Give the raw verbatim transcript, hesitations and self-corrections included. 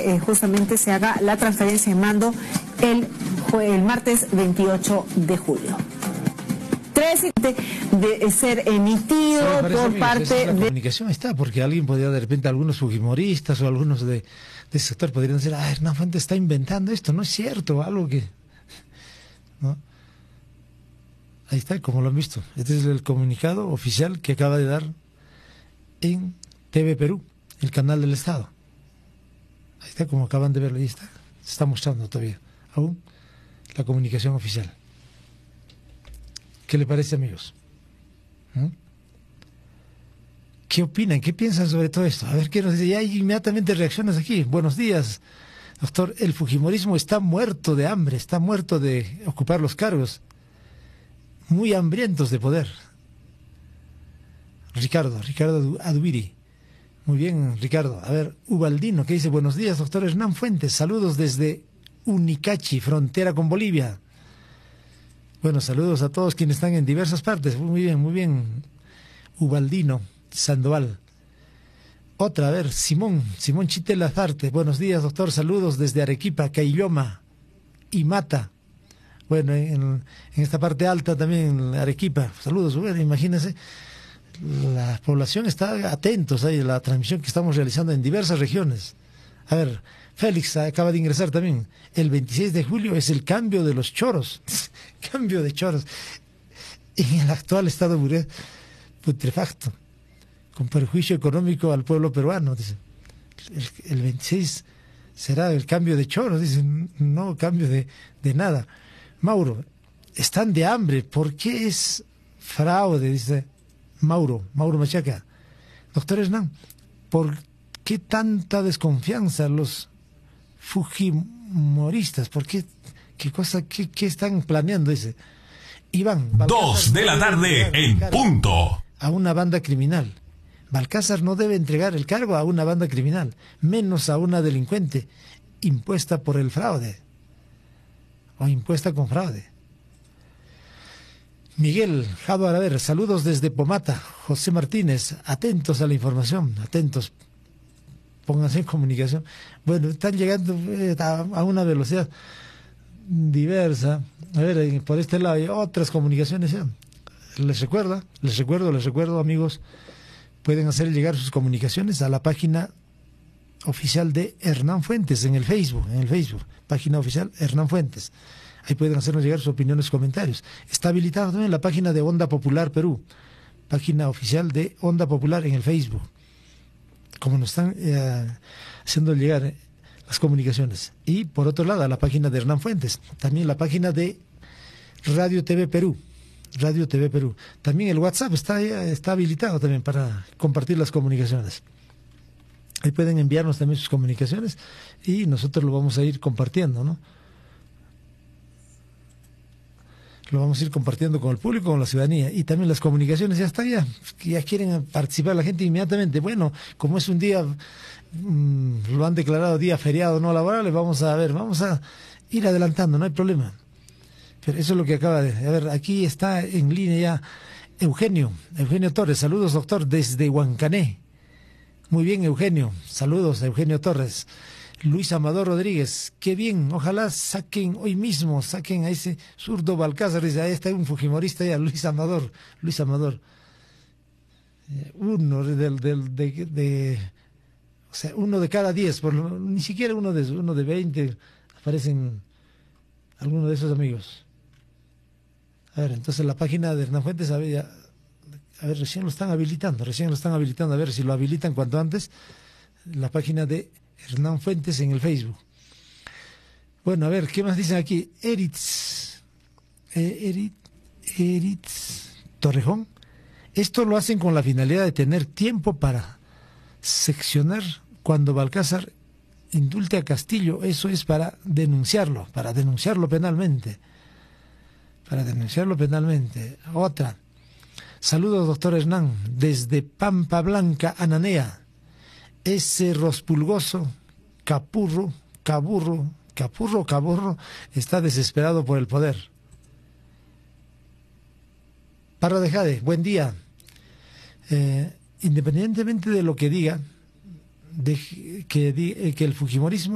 que eh, justamente se haga la transferencia de mando el, el martes veintiocho de julio. Tres de ser emitido por amigos, parte la de... comunicación está, porque alguien podría de repente, algunos fujimoristas o algunos de, de ese sector podrían decir, ah, Hernán Fuentes está inventando esto, no es cierto, algo que... ¿no? Ahí está, como lo han visto. Este es el comunicado oficial que acaba de dar en T V Perú, el canal del Estado. Ahí está, como acaban de verlo, ahí está. Se está mostrando todavía, aún, la comunicación oficial. ¿Qué le parece, amigos? ¿Mm? ¿Qué opinan? ¿Qué piensan sobre todo esto? A ver qué nos dice. Ya hay inmediatamente reacciones aquí. Buenos días, doctor. El fujimorismo está muerto de hambre, está muerto de ocupar los cargos. Muy hambrientos de poder. Ricardo, Ricardo Adubiri. Muy bien, Ricardo. A ver, Ubaldino, que dice, buenos días, doctor Hernán Fuentes. Saludos desde Unicachi, frontera con Bolivia. Bueno, saludos a todos quienes están en diversas partes. Muy bien, muy bien. Ubaldino Sandoval. Otra, a ver, Simón, Simón Chitel Lazarte. Buenos días, doctor. Saludos desde Arequipa, Cailloma y Mata. Bueno, en, en esta parte alta también, Arequipa. Saludos. Bueno, imagínense, la población está atentos a la transmisión que estamos realizando en diversas regiones. A ver, Félix acaba de ingresar también. El veintiséis de julio es el cambio de los choros. Cambio de choros. En el actual estado putrefacto, con perjuicio económico al pueblo peruano. Dicen. El, el veintiséis será el cambio de choros. Dicen, no cambio de, de nada. Mauro, están de hambre. ¿Por qué es fraude? Dice Mauro, Mauro Machaca. Doctor Hernán, ¿por qué tanta desconfianza los fujimoristas? ¿Por qué? ¿Qué cosa? ¿Qué, qué están planeando? Dice Iván. Dos de la tarde en punto. A una banda criminal. Balcázar no debe entregar el cargo a una banda criminal, menos a una delincuente impuesta por el fraude o impuesta con fraude. Miguel Jado Araver, saludos desde Pomata. José Martínez, atentos a la información, atentos. Pónganse en comunicación. Bueno, están llegando eh, a, a una velocidad diversa. A ver, por este lado hay otras comunicaciones. ¿eh? Les recuerda, les recuerdo, les recuerdo, amigos, pueden hacer llegar sus comunicaciones a la página oficial de Hernán Fuentes en el Facebook, en el Facebook, página oficial Hernán Fuentes. Ahí pueden hacernos llegar sus opiniones, comentarios. Está habilitada también la página de Onda Popular Perú, página oficial de Onda Popular en el Facebook. Como nos están eh, haciendo llegar eh, las comunicaciones. Y por otro lado, la página de Hernán Fuentes, también la página de Radio T V Perú, Radio T V Perú. También el WhatsApp está, está habilitado también para compartir las comunicaciones. Ahí pueden enviarnos también sus comunicaciones y nosotros lo vamos a ir compartiendo, ¿no? Lo vamos a ir compartiendo con el público, con la ciudadanía. Y también las comunicaciones, ya está, ya, ya quieren participar la gente inmediatamente. Bueno, como es un día, mmm, lo han declarado día feriado no laborable, vamos a ver, vamos a ir adelantando, no hay problema. Pero eso es lo que acaba de... A ver, aquí está en línea ya Eugenio, Eugenio Torres. Saludos, doctor, desde Huancané. Muy bien, Eugenio. Saludos a Eugenio Torres. Luis Amador Rodríguez, qué bien, ojalá saquen hoy mismo, saquen a ese zurdo Balcázar, dice, ahí está un fujimorista ya, Luis Amador, Luis Amador, uno del, del, de, de, o sea, uno de cada diez, por lo, ni siquiera uno de, uno de veinte, aparecen algunos de esos amigos. A ver, entonces la página de Hernán Fuentes, a ver, a ver, recién lo están habilitando, recién lo están habilitando, a ver si lo habilitan cuanto antes, la página de Hernán Fuentes en el Facebook. Bueno, a ver, ¿qué más dicen aquí? Eritz, eh, Eritz, Eritz Torrejón. Esto lo hacen con la finalidad de tener tiempo para seccionar cuando Balcázar indulte a Castillo. Eso es para denunciarlo, para denunciarlo penalmente. Para denunciarlo penalmente. Otra. Saludos, doctor Hernán, desde Pampa Blanca, Ananea. Ese rospulgoso capurro, caburro, capurro, caburro, está desesperado por el poder. Parra de Jade, buen día. Eh, independientemente de lo que diga, de, que, que el fujimorismo